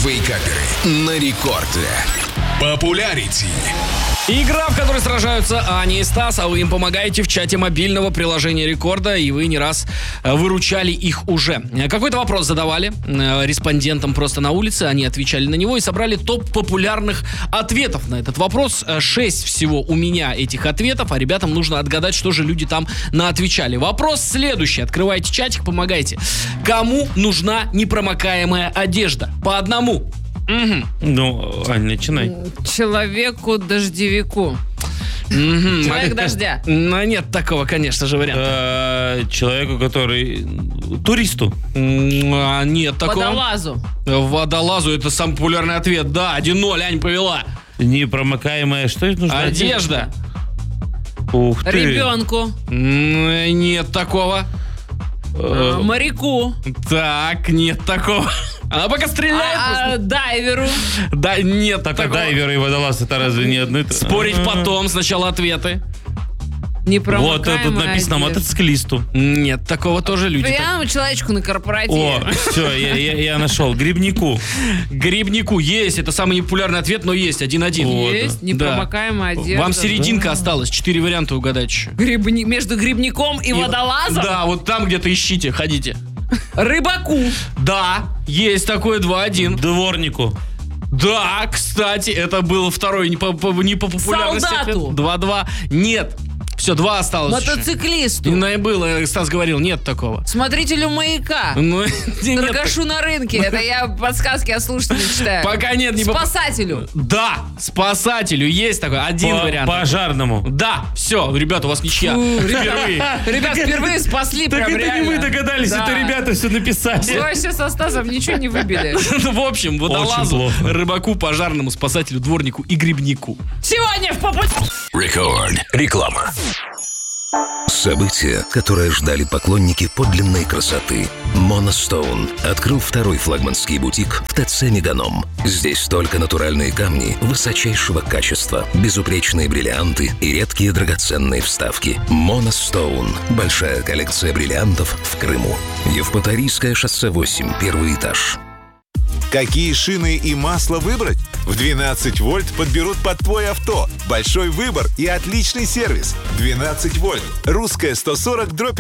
Вейкаперы на рекорде. Популярити. Игра, в которой сражаются Аня и Стас, а вы им помогаете в чате мобильного приложения Рекорда, и вы не раз выручали их уже. Какой-то вопрос задавали респондентам просто на улице, они отвечали на него и собрали топ популярных ответов на этот вопрос. 6 всего у меня этих ответов, а ребятам нужно отгадать, что же люди там наотвечали. Вопрос следующий. Открывайте чатик, помогайте. Кому нужна непромокаемая одежда? По одному. Угу. Ну, Ань, начинай. Человеку-дождевику. Человек дождя. Ну, нет такого, конечно же, варианта. Человеку, который... Туристу. Нет такого. Водолазу. Водолазу, это самый популярный ответ. Да, 1-0, Ань повела. Непромокаемая, что это нужно? Одежда. Ух ты. Ребенку. Нет такого. Моряку. Так, нет такого. Она пока стреляет. Дайверу. Да, нет Так, такого. дайвер и водолаз, это разве не одно? Спорить потом, сначала ответы. Вот Непромокаемая тут написано одежда. мотоциклисту. Нет, такого тоже люди. Прямо человечку на корпоративе. О, все, я нашел. Грибнику. Грибнику есть, это самый непопулярный ответ, но есть, 1-1. Вот. Есть непромокаемая одежда. Вам серединка осталась, 4 варианта угадать еще. Между грибником и водолазом? Да, вот там где-то ищите, ходите. Рыбаку. Да, есть такое 2-1. Дворнику. Да, кстати, это был второй не по популярности. Солдату. 2-2. Нет. Все, 2 осталось еще. Мотоциклисту. Ну и было, Стас говорил, нет такого. Смотрителю маяка. Ну, нет Торгашу на рынке. Это я подсказки от слушателей читаю. Пока нет, не Спасателю. Да, спасателю есть такой, один вариант. Пожарному. Да, все, ребята, у вас ничья. Впервые. Ребят, впервые спасли Так прям это реально. не вы догадались, Да. это ребята все написали. Вы вообще со Стасом ничего не выбили. Ну, в общем, водолазу, плохо. рыбаку, пожарному, спасателю, дворнику и грибнику. Сегодня в попуте. Рекорд. Реклама. Событие, которое ждали поклонники подлинной красоты. Monostone открыл второй флагманский бутик в ТЦ Меганом. Здесь только натуральные камни высочайшего качества, безупречные бриллианты и редкие драгоценные вставки. Monostone. Большая коллекция бриллиантов в Крыму. Евпаторийское шоссе 8, первый этаж. Какие шины и масло выбрать? В 12 вольт подберут под твой авто. Большой выбор и отличный сервис. 12 вольт. Русская 140/.